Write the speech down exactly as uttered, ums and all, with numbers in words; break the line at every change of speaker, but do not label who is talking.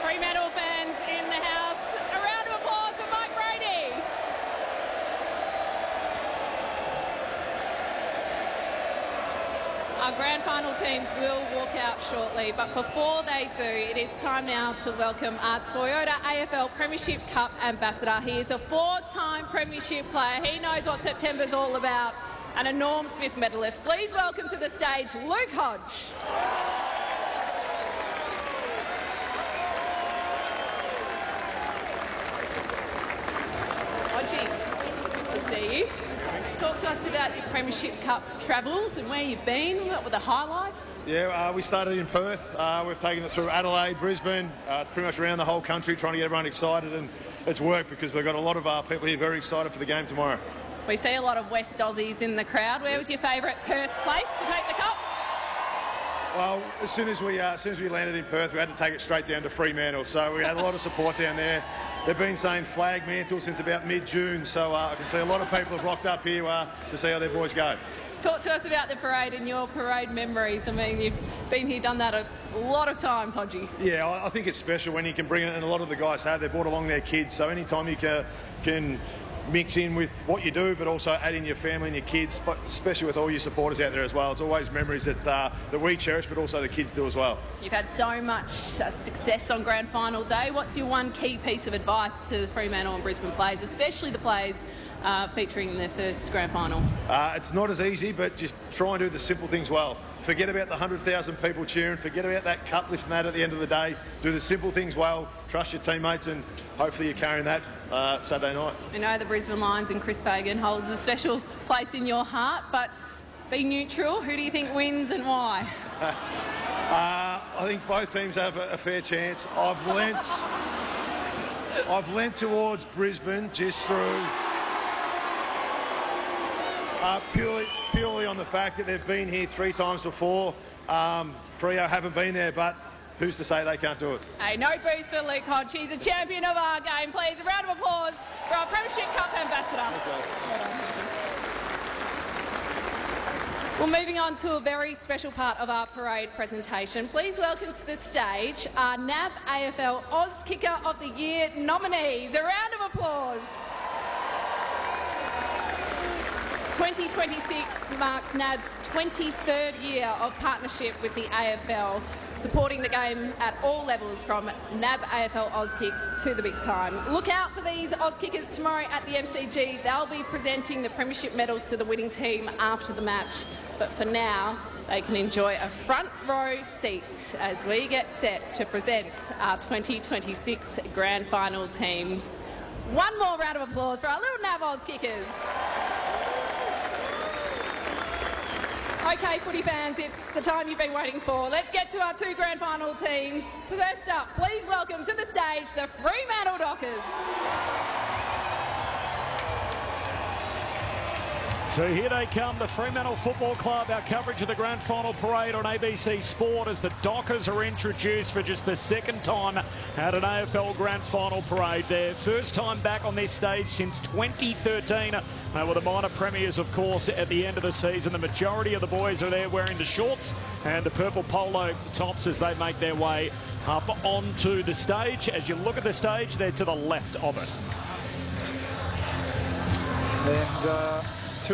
Fremantle fans in the house, a round of applause for Mike Brady. Our grand final teams will walk out shortly, but before they do, it is time now to welcome our Toyota A F L Premiership Cup ambassador. He is a four-time Premiership player. He knows what September's all about, and a Norm Smith medalist. Please welcome to the stage Luke Hodge. Hodgie, good to see you. Talk to us about your Premiership Cup travels and where you've been. What were the highlights?
Yeah, uh, we started in Perth. Uh, we've taken it through Adelaide, Brisbane. Uh, it's pretty much around the whole country trying to get everyone excited, and it's worked because we've got a lot of uh, people here very excited for the game tomorrow.
We see a lot of West Aussies in the crowd. Where was your favourite Perth place to take the cup?
Well, as soon as we uh, as soon as we landed in Perth, we had to take it straight down to Fremantle. So we had a lot of support down there. They've been saying flag mantle since about mid-June, so uh, I can see a lot of people have rocked up here uh, to see how their boys go.
Talk to us about the parade and your parade memories. I mean, you've been here, done that a lot of times, Hodgie.
Yeah, I, I think it's special when you can bring it, and a lot of the guys have. They've brought along their kids, so anytime you can, can mix in with what you do, but also add in your family and your kids, but especially with all your supporters out there as well. It's always memories that uh, that we cherish, but also the kids do as well.
You've had so much uh, success on Grand Final Day. What's your one key piece of advice to the Fremantle and Brisbane players, especially the players uh, featuring in their first Grand Final?
Uh, it's not as easy, but just try and do the simple things well. Forget about the one hundred thousand people cheering. Forget about that cup lifting that at the end of the day. Do the simple things well. Trust your teammates, and hopefully you're carrying that uh, Saturday night.
I know the Brisbane Lions and Chris Fagan holds a special place in your heart, but be neutral. Who do you think wins and why?
uh, I think both teams have a, a fair chance. I've lent, I've lent towards Brisbane just through uh, purely, purely on the fact that they've been here three times before. Um, Freo haven't been there, but who's to say they can't do it?
Hey, no boost for Luke Hodge. He's a champion of our game. Please, a round of applause for our Premiership Cup ambassador. Well, moving on to a very special part of our parade presentation. Please welcome to the stage our N A B A F L Oz Kicker of the Year nominees. A round of applause. twenty twenty-six marks N A B's twenty-third year of partnership with the A F L, supporting the game at all levels from N A B A F L Auskick to the big time. Look out for these Auskickers tomorrow at the M C G. They'll be presenting the premiership medals to the winning team after the match. But for now, they can enjoy a front row seat as we get set to present our twenty twenty-six grand final teams. One more round of applause for our little N A B Auskickers. OK, footy fans, it's the time you've been waiting for. Let's get to our two grand final teams. First up, please welcome to the stage the Fremantle Dockers.
So here they come, the Fremantle Football Club, our coverage of the Grand Final Parade on A B C Sport as the Dockers are introduced for just the second time at an A F L Grand Final Parade. Their first time back on this stage since twenty thirteen. They were the minor premiers, of course, at the end of the season. The majority of the boys are there wearing the shorts and the purple polo tops as they make their way up onto the stage. As you look at the stage, they're to the left of it.
And... Uh...